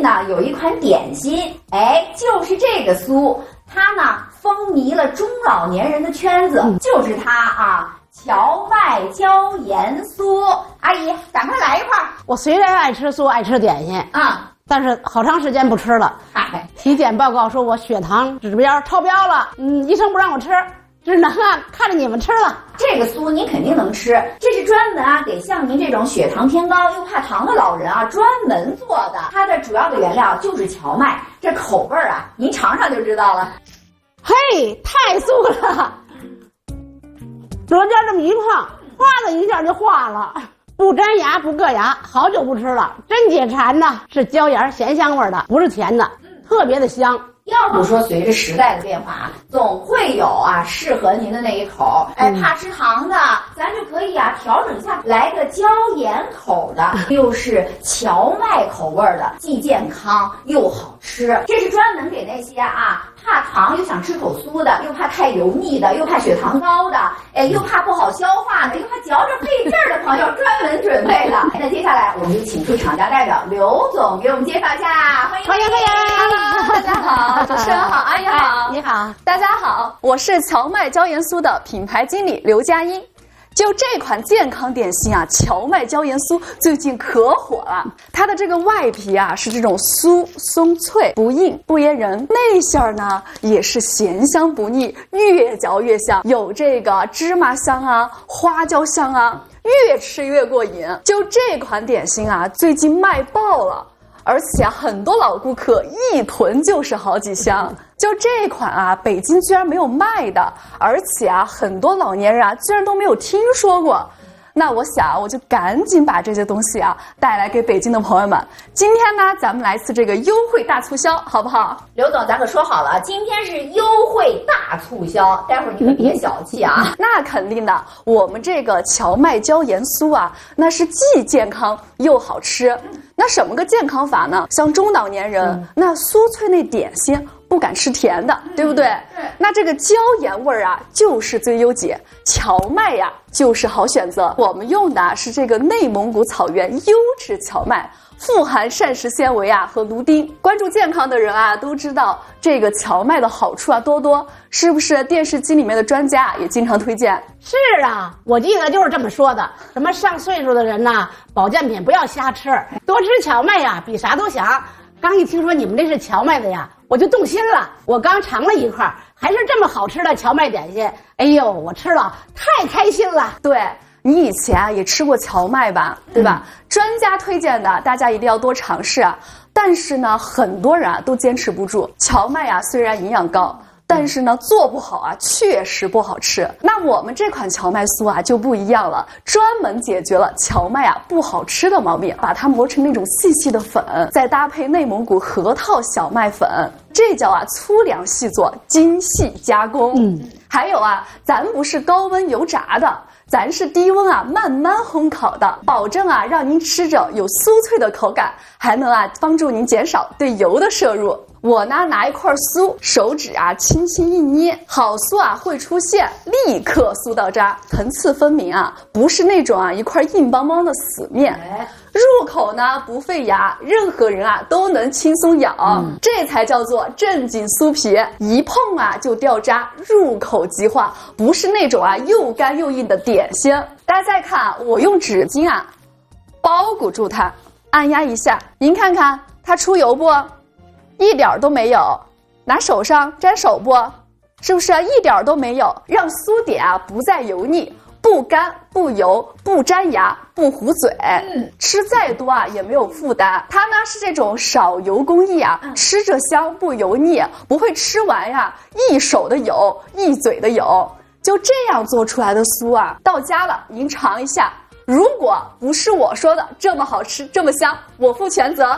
呢有一款点心，就是这个酥，它呢风靡了中老年人的圈子，就是它啊，荞麦椒盐酥。阿姨，赶快来一块儿。 我虽然爱吃酥，爱吃点心啊， 但是好长时间不吃了。体检报告说我血糖指标超标了，医生不让我吃，只能看着你们吃了。 这个酥您肯定能吃，这是专门给像您这种血糖偏高又怕糖的老人专门做的。它的主要的原料就是荞麦，这口味您尝尝就知道了。 嘿，太酥了！舌尖这么一碰，哗的一下就化了，不粘牙不硌牙，好久不吃了，真解馋呐！是椒盐咸香味的，不是甜的，特别的香。 要不说随着时代的变化总会有适合您的那一口。怕吃糖的，咱就可以调整一下，来个椒盐口的，又是荞麦口味的，既健康又好吃。这是专门给那些怕糖又想吃口酥的，又怕太油腻的，又怕血糖高的，又怕不好消化的，又怕嚼着费劲儿的朋友专门准备的。那接下来我们就请出厂家代表刘总给我们介绍一下，欢迎欢迎欢迎 ！Hello， 大家好，主持人好，阿姨好， 你好， 大家好，我是荞麦椒盐酥的品牌经理刘佳音。就这款健康点心荞麦椒盐酥最近可火了。它的这个外皮是这种酥松脆不硬不噎人，内馅呢也是咸香不腻，越嚼越香，有这个芝麻香花椒香越吃越过瘾。就这款点心最近卖爆了。而且很多老顾客一囤就是好几箱。就这款北京居然没有卖的，而且很多老年人居然都没有听说过。那我想我就赶紧把这些东西带来给北京的朋友们。今天呢，咱们来次这个优惠大促销，好不好？ 刘总，咱可说好了，今天是优惠大促销，待会儿你可别小气那肯定的，我们这个荞麦椒盐酥那是既健康又好吃。那什么个健康法呢？像中老年人，那酥脆那点心不敢吃甜的，对不对？那这个椒盐味就是最优解，荞麦就是好选择。我们用的是这个内蒙古草原优质荞麦，富含膳食纤维和芦丁。关注健康的人都知道这个荞麦的好处多多，是不是？电视机里面的专家也经常推荐。 是我记得就是这么说的。什么上岁数的人保健品不要瞎吃，多吃荞麦比啥都响。刚一听说你们这是荞麦的我就动心了。我刚尝了一块，还是这么好吃的荞麦点心，哎呦，我吃了太开心了。 对，你以前也吃过荞麦吧，对吧？专家推荐的，大家一定要多尝试但是呢，很多人都坚持不住。荞麦虽然营养高，但是呢，做不好确实不好吃。那我们这款荞麦酥就不一样了，专门解决了荞麦不好吃的毛病，把它磨成那种细细的粉，再搭配内蒙古核桃小麦粉，这叫粗粮细做，精细加工。还有咱不是高温油炸的，咱是低温慢慢烘烤的，保证让您吃着有酥脆的口感，还能帮助您减少对油的摄入。我呢拿一块酥，手指轻轻一捏，好酥会出现，立刻酥到渣，层次分明不是那种一块硬邦邦的死面。入口呢不费牙，任何人都能轻松咬，这才叫做正经酥皮，一碰就掉渣，入口即化，不是那种又干又硬的点心。大家再看我用纸巾包裹住它，按压一下，您看看它出油不？一点都没有。拿手上沾手不？是不是一点都没有？让酥点不再油腻，不干不油，不粘牙，不糊嘴，吃再多也没有负担。它呢是这种少油工艺吃着香不油腻，不会吃完一手的油一嘴的油。就这样做出来的酥到家了您尝一下，如果不是我说的这么好吃这么香，我负全责。